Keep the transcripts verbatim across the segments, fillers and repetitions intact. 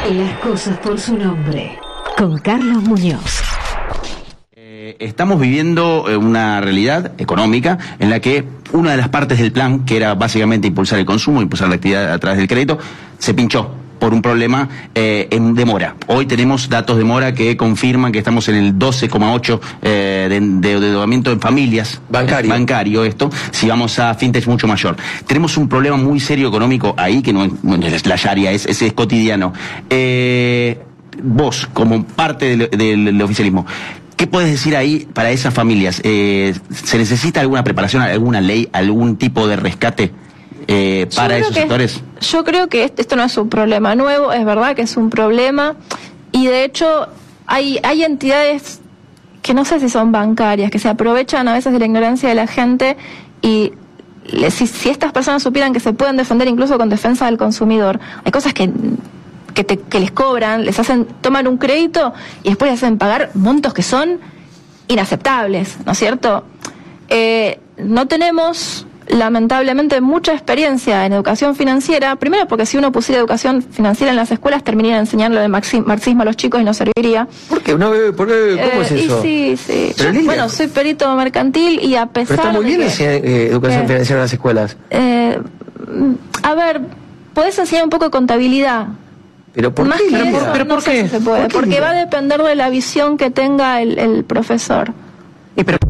Las cosas por su nombre, con Carlos Muñoz. Eh, estamos viviendo una realidad económica en la que una de las partes del plan, que era básicamente impulsar el consumo, impulsar la actividad a través del crédito, se pinchó por un problema eh, en demora. Hoy tenemos datos de mora que confirman que estamos en el doce coma ocho eh, de, de endeudamiento en familias. Bancario. Eh, bancario esto, si vamos a fintech mucho mayor. Tenemos un problema muy serio económico ahí, que no es, no es la Sharia, es, es, es cotidiano. Eh, vos, como parte del, del, del oficialismo, ¿qué puedes decir ahí para esas familias? Eh, ¿Se necesita alguna preparación, alguna ley, algún tipo de rescate eh, para esos que, sectores? Yo creo que esto no es un problema nuevo, es verdad que es un problema, y de hecho hay, hay entidades que no sé si son bancarias, que se aprovechan a veces de la ignorancia de la gente, y si, si estas personas supieran que se pueden defender incluso con defensa del consumidor, hay cosas que... Que, te, que les cobran, les hacen tomar un crédito y después les hacen pagar montos que son inaceptables, ¿no es cierto? Eh, no tenemos, lamentablemente, mucha experiencia en educación financiera, primero porque si uno pusiera educación financiera en las escuelas, terminaría enseñando el marxismo a los chicos y no serviría. ¿Por qué? No, ¿por qué? ¿Cómo eh, es eso? Y sí, sí. Pero, Yo, bueno, soy perito mercantil y a pesar Pero está muy de bien que, enseñar eh, educación que, financiera en las escuelas. Eh, a ver, podés enseñar un poco de contabilidad. ¿Pero por Más qué? que ¿Pero, eso, pero no por sé qué? si se puede, ¿Por qué? porque va a depender de la visión que tenga el, el profesor. Y pero...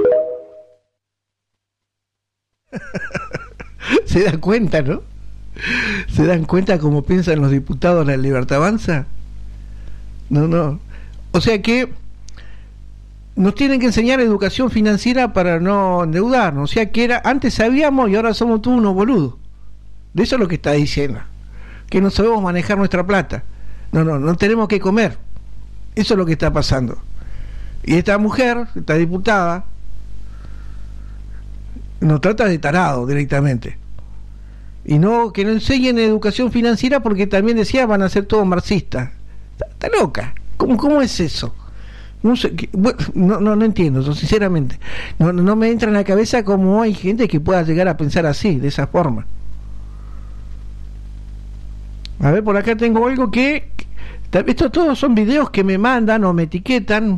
Se dan cuenta, ¿no? ¿Se dan cuenta cómo piensan los diputados de la Libertad Avanza? No, no. O sea que nos tienen que enseñar educación financiera para no endeudarnos. O sea que era antes sabíamos y ahora somos todos unos boludos. De eso es lo que está diciendo. Que no sabemos manejar nuestra plata. No, no, no tenemos que comer. Eso es lo que está pasando. Y esta mujer, esta diputada, nos trata de tarado directamente. Y no, que no enseñen educación financiera porque también decía van a ser todos marxistas. Está, está loca. ¿Cómo, cómo es eso? No sé, que, bueno, no, no, no entiendo, sinceramente. No, no me entra en la cabeza cómo hay gente que pueda llegar a pensar así, de esa forma. A ver, por acá tengo algo que... Estos todos son videos que me mandan o me etiquetan.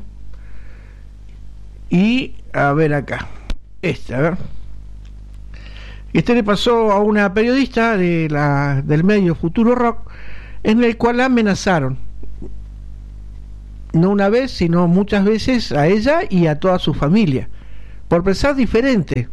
Y, a ver acá. Este, a ver. Este le pasó a una periodista de la, del medio Futuro Rock, en el cual la amenazaron. No una vez, sino muchas veces a ella y a toda su familia. Por pensar diferente.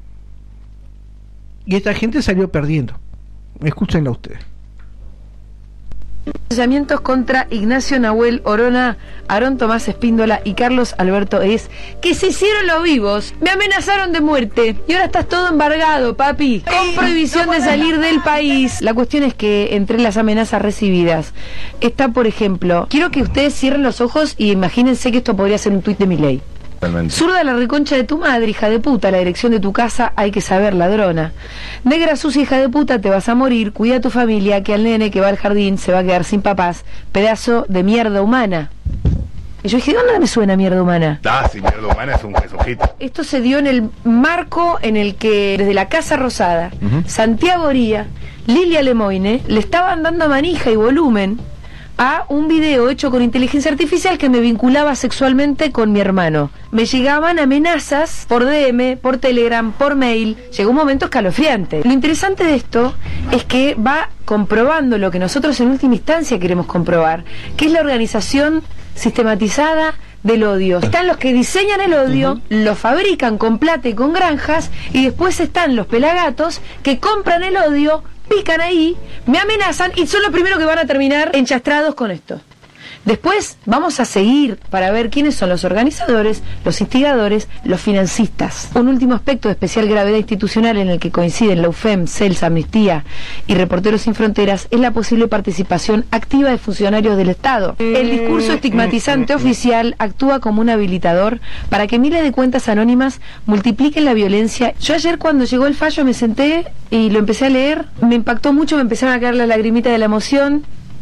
Y esta gente salió perdiendo. Escúchenla ustedes. Procesamientos contra Ignacio Nahuel Orona, Aarón Tomás Espíndola y Carlos Alberto Es, que se hicieron los vivos, me amenazaron de muerte y ahora estás todo embargado, papi, con prohibición de salir del país. La cuestión es que entre las amenazas recibidas está, por ejemplo, quiero que ustedes cierren los ojos y imagínense que esto podría ser un tuit de Milei. Zurda la reconcha de tu madre, hija de puta, la dirección de tu casa hay que saber, ladrona. Negra sucia, hija de puta, te vas a morir, cuida a tu familia, que al nene que va al jardín se va a quedar sin papás, pedazo de mierda humana. Y yo dije, ¿dónde me suena mierda humana? Ah, sí, mierda humana es un jesucristo. Esto se dio en el marco en el que desde la Casa Rosada, uh-huh. Santiago Oría, Lilia Lemoine, le estaban dando manija y volumen a un video hecho con inteligencia artificial que me vinculaba sexualmente con mi hermano. Me llegaban amenazas por D M, por Telegram, por mail. Llegó un momento escalofriante. Lo interesante de esto es que va comprobando lo que nosotros en última instancia queremos comprobar, que es la organización sistematizada del odio. Están los que diseñan el odio, uh-huh. lo fabrican con plata y con granjas, y después están los pelagatos que compran el odio, pican ahí, me amenazan y son los primeros que van a terminar enchastrados con esto. Después vamos a seguir para ver quiénes son los organizadores, los instigadores, los financistas. Un último aspecto de especial gravedad institucional en el que coinciden la U F E M, CELS, Amnistía y Reporteros Sin Fronteras es la posible participación activa de funcionarios del Estado. El discurso estigmatizante oficial actúa como un habilitador para que miles de cuentas anónimas multipliquen la violencia. Yo ayer cuando llegó el fallo me senté y lo empecé a leer, me impactó mucho, me empezaron a caer las lagrimitas de la emoción.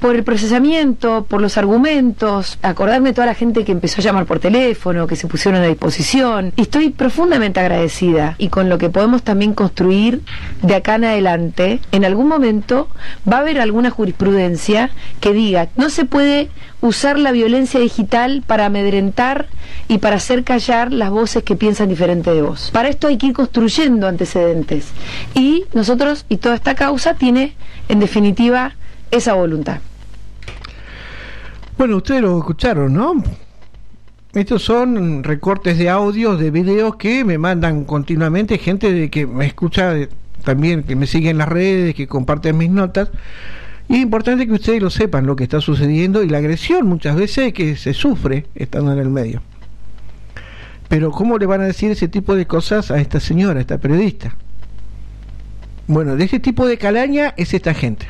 por el procesamiento, por los argumentos, acordarme de toda la gente que empezó a llamar por teléfono, que se pusieron a disposición. Y estoy profundamente agradecida, y con lo que podemos también construir de acá en adelante, en algún momento va a haber alguna jurisprudencia que diga, no se puede usar la violencia digital para amedrentar y para hacer callar las voces que piensan diferente de vos. Para esto hay que ir construyendo antecedentes, y nosotros, y toda esta causa tiene en definitiva esa voluntad. Bueno, ustedes lo escucharon, ¿no? Estos son recortes de audios, de videos que me mandan continuamente gente de que me escucha de, también, que me sigue en las redes, que comparten mis notas. Y es importante que ustedes lo sepan, lo que está sucediendo y la agresión muchas veces que se sufre estando en el medio. Pero ¿cómo le van a decir ese tipo de cosas a esta señora, a esta periodista? Bueno, de ese tipo de calaña es esta gente.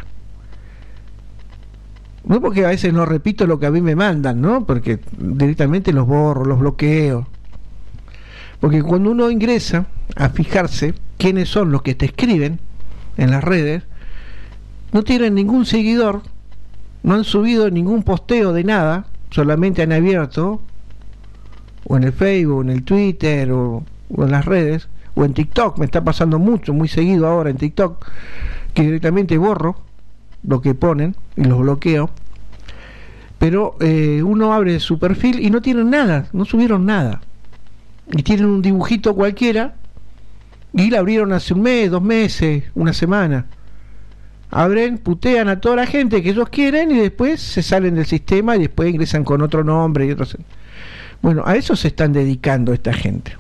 No porque a veces no repito lo que a mí me mandan, ¿no? Porque directamente los borro, los bloqueo. Porque cuando uno ingresa a fijarse quiénes son los que te escriben en las redes, no tienen ningún seguidor, no han subido ningún posteo de nada, solamente han abierto, o en el Facebook, o en el Twitter, o, o en las redes, o en TikTok, me está pasando mucho, muy seguido ahora en TikTok, que directamente borro lo que ponen y los bloqueo. Pero eh, uno abre su perfil y no tienen nada, no subieron nada, y tienen un dibujito cualquiera, y la abrieron hace un mes, dos meses, una semana. Abren, putean a toda la gente que ellos quieren y después se salen del sistema y después ingresan con otro nombre y otros. Bueno, a eso se están dedicando esta gente.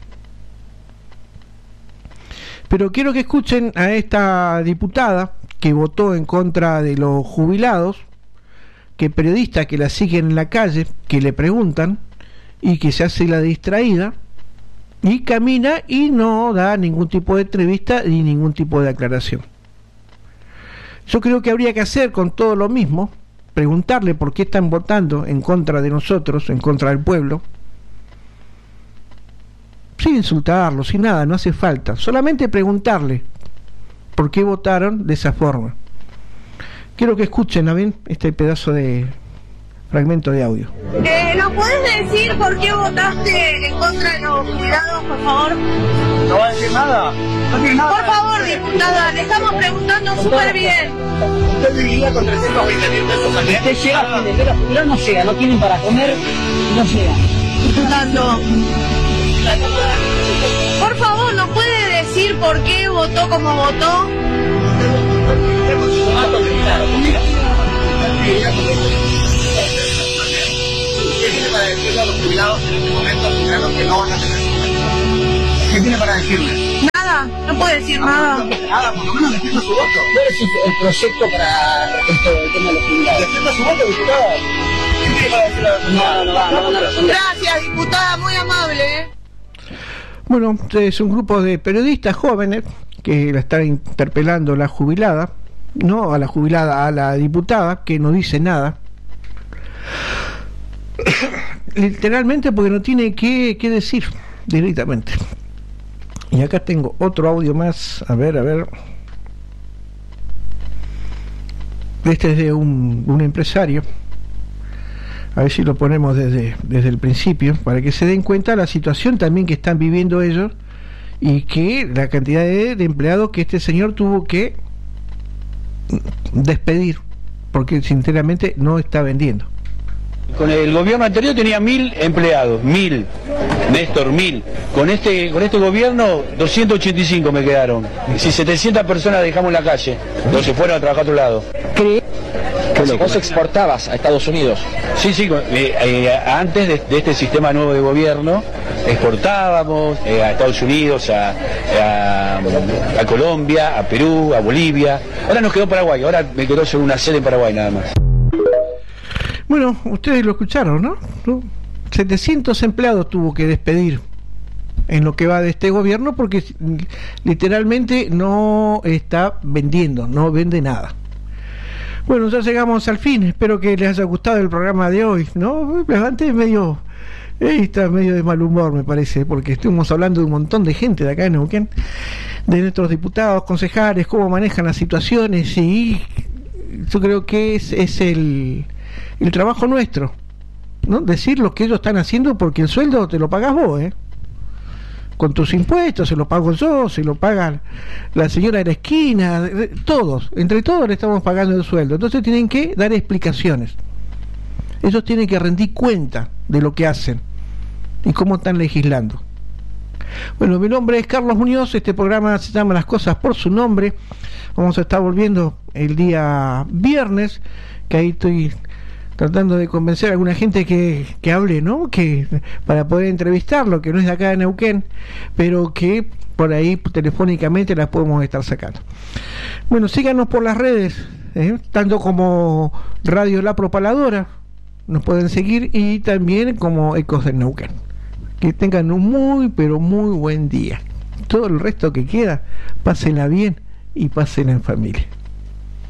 Pero quiero que escuchen a esta diputada que votó en contra de los jubilados, que periodistas que la siguen en la calle, que le preguntan y que se hace la distraída y camina y no da ningún tipo de entrevista ni ningún tipo de aclaración. Yo creo que habría que hacer con todo lo mismo, preguntarle por qué están votando en contra de nosotros, en contra del pueblo, sin insultarlo, sin nada, no hace falta, solamente preguntarle por qué votaron de esa forma. Quiero que escuchen a ver este pedazo de fragmento de audio. Eh, ¿Nos puedes decir por qué votaste en contra de los jubilados, por favor? No va a decir nada. No tiene nada. Por favor, diputada, le estamos preguntando súper bien. Usted vivía con trescientos veinte mil pesos al mes. Usted llega a fin de mes, los jubilados no llegan, no tienen para comer, no llegan. Diputando. Por favor, ¿nos puede decir por qué votó como votó? Para decirle a los jubilados en este momento que no van a tener. ¿Qué tiene para decirle? Nada, no puede decir no, nada. No, no, nada, por lo menos defienda su voto. ¿Cuál es el proyecto para esto del tema de los jubilados? Defienda su voto, diputada. ¿Qué tiene para decirle a los No, no, no, no, no, no. Gracias, diputada, muy amable. Bueno, es un grupo de periodistas jóvenes que la están interpelando la jubilada, no a la jubilada, a la diputada, que no dice nada. Literalmente porque no tiene que, que decir directamente. Y acá tengo otro audio más, a ver, a ver. Este es de un, un empresario. A ver si lo ponemos desde, desde el principio, para que se den cuenta la situación también que están viviendo ellos y que la cantidad de, de empleados que este señor tuvo que despedir, porque sinceramente no está vendiendo. Con el gobierno anterior tenía mil empleados, mil, Néstor, mil. Con este con este gobierno, doscientos ochenta y cinco me quedaron. Si setecientas personas dejamos en la calle, no se fueron a trabajar a otro lado. ¿Cree que vos exportabas a Estados Unidos? Sí, sí, eh, eh, antes de, de este sistema nuevo de gobierno, exportábamos eh, a Estados Unidos, a, a, a Colombia, a Perú, a Bolivia. Ahora nos quedó Paraguay, ahora me quedó solo una sede en Paraguay nada más. Bueno, ustedes lo escucharon, ¿no? setecientos empleados tuvo que despedir en lo que va de este gobierno porque literalmente no está vendiendo, no vende nada. Bueno, ya llegamos al fin, espero que les haya gustado el programa de hoy, ¿no? Antes medio, eh, está medio de mal humor me parece, porque estuvimos hablando de un montón de gente de acá en Neuquén, de nuestros diputados, concejales, cómo manejan las situaciones y yo creo que es, es el, el trabajo nuestro, ¿no? Decir lo que ellos están haciendo, porque el sueldo te lo pagas vos, ¿eh? Con tus impuestos, se lo pago yo, se lo paga la señora de la esquina, todos, entre todos le estamos pagando el sueldo. Entonces tienen que dar explicaciones. Ellos tienen que rendir cuenta de lo que hacen y cómo están legislando. Bueno, mi nombre es Carlos Muñoz, este programa se llama Las Cosas por su Nombre. Vamos a estar volviendo el día viernes, que ahí estoy tratando de convencer a alguna gente que, que hable, ¿no? Que para poder entrevistarlo, que no es de acá de Neuquén, pero que por ahí telefónicamente las podemos estar sacando. Bueno, síganos por las redes, ¿eh? Tanto como Radio La Propaladora, nos pueden seguir, y también como Ecos del Neuquén. Que tengan un muy, pero muy buen día. Todo el resto que queda, pásenla bien y pásenla en familia.